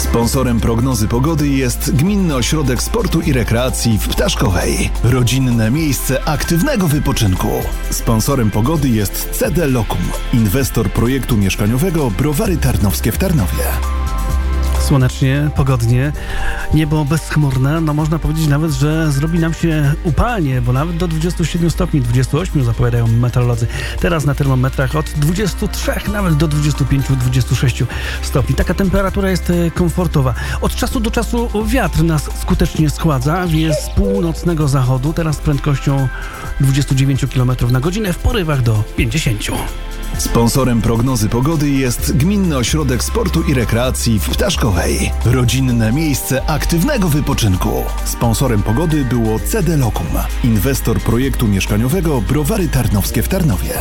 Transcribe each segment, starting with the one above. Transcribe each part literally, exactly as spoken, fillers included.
Sponsorem prognozy pogody jest Gminny Ośrodek Sportu i Rekreacji w Ptaszkowej. Rodzinne miejsce aktywnego wypoczynku. Sponsorem pogody jest C D Lokum, inwestor projektu mieszkaniowego Browary Tarnowskie w Tarnowie. Słonecznie, pogodnie, niebo bezchmurne, no można powiedzieć nawet, że zrobi nam się upalnie, bo nawet do dwudziestu siedmiu stopni, dwudziestu ośmiu zapowiadają meteorolodzy. Teraz na termometrach od dwudziestu trzech nawet do dwudziestu pięciu do dwudziestu sześciu stopni. Taka temperatura jest komfortowa. Od czasu do czasu wiatr nas skutecznie schładza, wieje z północnego zachodu, teraz z prędkością dwudziestu dziewięciu kilometrów na godzinę, w porywach do pięćdziesięciu. Sponsorem prognozy pogody jest Gminny Ośrodek Sportu i Rekreacji w Ptaszkowej. Rodzinne miejsce aktywnego wypoczynku. Sponsorem pogody było C D Lokum, inwestor projektu mieszkaniowego Browary Tarnowskie w Tarnowie.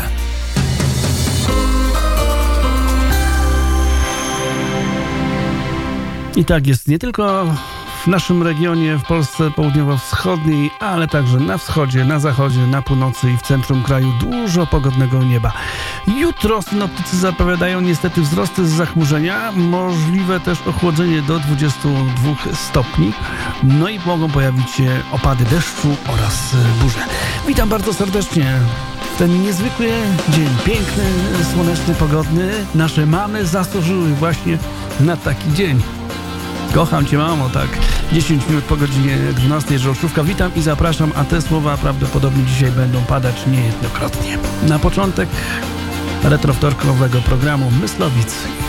I tak jest nie tylko w naszym regionie, w Polsce południowo-wschodniej, ale także na wschodzie, na zachodzie, na północy i w centrum kraju dużo pogodnego nieba. Jutro synoptycy zapowiadają niestety wzrosty z zachmurzenia, możliwe też ochłodzenie do dwudziestu dwóch stopni, no i mogą pojawić się opady deszczu oraz burze. Witam bardzo serdecznie. Ten niezwykły dzień, piękny, słoneczny, pogodny. Nasze mamy zasłużyły właśnie na taki dzień. Kocham Cię, mamo, tak. dziesięć minut po godzinie dwunastej, Żołczówka. Witam i zapraszam, a te słowa prawdopodobnie dzisiaj będą padać niejednokrotnie. Na początek retrowtorkowego programu Myslowic